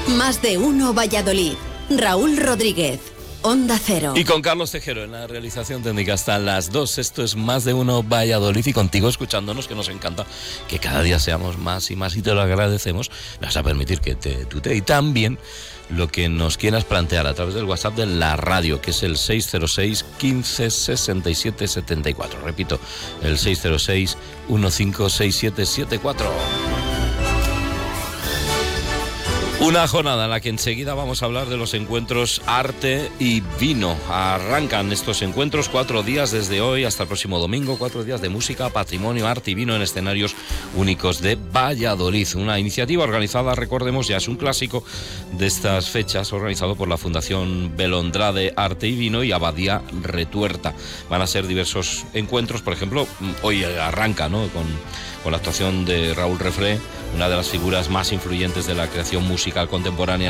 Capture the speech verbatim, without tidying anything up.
Más de uno Valladolid. Raúl Rodríguez, Onda Cero. Y con Carlos Tejero en la realización técnica hasta las dos. Esto es Más de uno Valladolid y contigo escuchándonos, que nos encanta que cada día seamos más y más y te lo agradecemos. Me vas a permitir que te tutee y también lo que nos quieras plantear a través del WhatsApp de la radio, que es el seis cero seis, quince, sesenta y siete, setenta y cuatro. Repito, el seis cero seis, quince, sesenta y siete, setenta y cuatro. Una jornada en la que enseguida vamos a hablar de los encuentros Arte y Vino. Arrancan estos encuentros cuatro días desde hoy hasta el próximo domingo, cuatro días de música, patrimonio, arte y vino en escenarios únicos de Valladolid. Una iniciativa organizada, recordemos, ya es un clásico de estas fechas, organizado por la Fundación Belondrade Arte y Vino y Abadía Retuerta. Van a ser diversos encuentros, por ejemplo, hoy arranca, ¿no?, con, con la actuación de Raúl Refré, una de las figuras más influyentes de la creación musical contemporánea